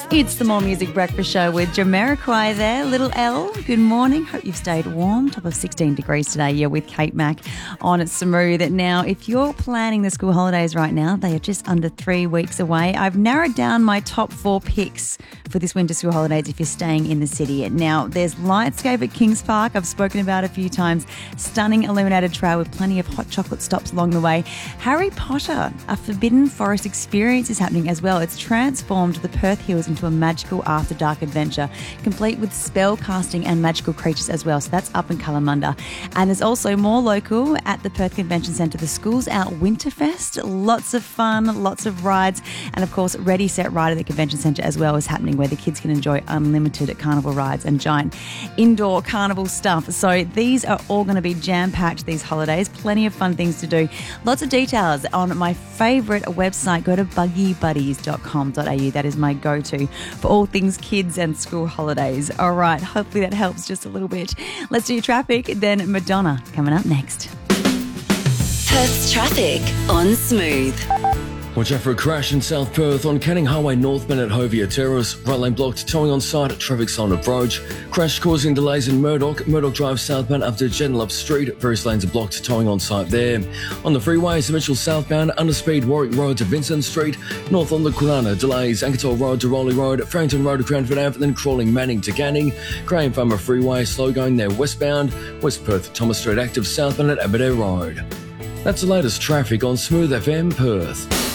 It's the More Music Breakfast Show with Jamiroquai there. Little L, good morning. Hope you've stayed warm. Top of 16 degrees today. You're with Kate Mack on It's Smooth. Now, if you're planning the school holidays right now, they are just under 3 weeks away. I've narrowed down my top 4 picks for this winter school holidays if you're staying in the city. Now, there's Lightscape at Kings Park. I've spoken about it a few times. Stunning illuminated trail with plenty of hot chocolate stops along the way. Harry Potter, a Forbidden Forest experience is happening as well. It's transformed the Perth Hills into a magical after dark adventure, complete with spell casting and magical creatures as well. So that's up in Kalamunda. And there's also more local at the Perth Convention Centre, the Schools Out Winterfest. Lots of fun, lots of rides, and of course Ready Set Ride at the Convention Centre as well is happening, where the kids can enjoy unlimited carnival rides and giant indoor carnival stuff. So these are all going to be jam-packed these holidays. Plenty of fun things to do. Lots of details on my favourite website. Go to buggybuddies.com.au. That is my go-to for all things kids and school holidays. All right, hopefully that helps just a little bit. Let's do your traffic, then Madonna coming up next. Perth's traffic on Smooth. Watch out for a crash in South Perth on Canning Highway northbound at Hovia Terrace. Right lane blocked, towing on site, traffic sign approach. Crash causing delays in Murdoch Drive southbound after Joondalup Street. Various lanes are blocked, towing on site there. On the freeways, Mitchell southbound, underspeed Warwick Road to Vincent Street. North on the Kwinana, delays Anketel Road to Rowley Road, Farrington Road to Cranford Ave, then crawling Manning to Canning. Graham Farmer Freeway, slow going there westbound. West Perth, Thomas Street active southbound at Aberdare Road. That's the latest traffic on Smooth FM Perth.